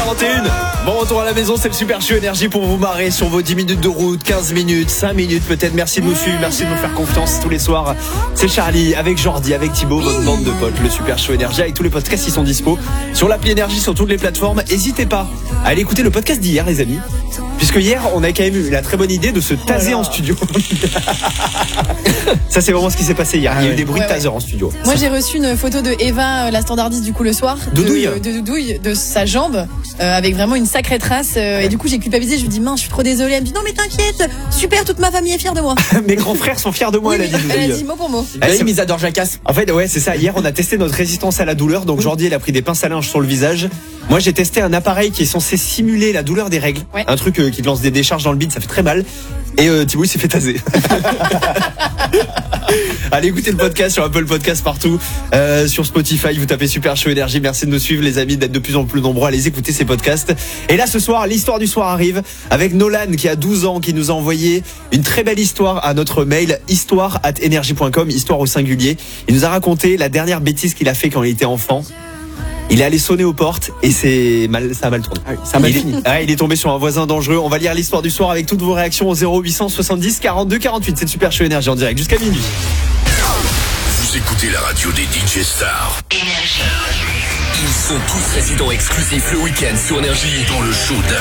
41. Bon retour à la maison, c'est le Super Show Énergie pour vous marrer sur vos 10 minutes de route, 15 minutes, 5 minutes peut-être. Merci de nous suivre, merci de nous faire confiance tous les soirs. C'est Charlie avec Jordi, avec Thibaut, votre bande de potes, le Super Show Énergie avec tous les podcasts qui sont dispo sur l'appli Énergie, sur toutes les plateformes. N'hésitez pas à aller écouter le podcast d'hier les amis, puisque hier on a quand même eu la très bonne idée de se taser en studio. Ça c'est vraiment ce qui s'est passé hier, il y a eu des bruits de taser en studio. Moi j'ai reçu une photo de Eva, la standardiste du coup le soir, de Doudouille, de sa jambe, avec vraiment une sacrée trace, et du coup j'ai culpabilisé, je lui dis mince je suis trop désolée, elle me dit non mais t'inquiète, super, toute ma famille est fière de moi. Mes grands frères sont fiers de moi, oui, elle a dit mot pour mot. Ils adorent Jacasse. En fait ouais c'est ça, hier on a testé notre résistance à la douleur, donc Jordi elle a pris des pinces à linge sur le visage. Moi j'ai testé un appareil qui est censé simuler la douleur des règles, un truc qui te lance des décharges dans le bide, ça fait très mal. Et Thibaut il s'est fait taser. Allez écoutez le podcast sur Apple Podcast partout, sur Spotify, vous tapez Super Show Énergie. Merci de nous suivre les amis, d'être de plus en plus nombreux à les écouter ces podcasts. Et là ce soir, l'histoire du soir arrive avec Nolan qui a 12 ans, qui nous a envoyé une très belle histoire à notre mail histoire@energie.com, histoire au singulier. Il nous a raconté la dernière bêtise qu'il a fait quand il était enfant. Il est allé sonner aux portes et ça a mal tourné. Ça a mal fini. Il est tombé sur un voisin dangereux. On va lire l'histoire du soir avec toutes vos réactions au 0870 42 48. C'est le Super Show Énergie en direct jusqu'à minuit. Vous écoutez la radio des DJ Stars. Énergie. Ils sont tous résidents exclusifs le week-end sur Énergie dans le show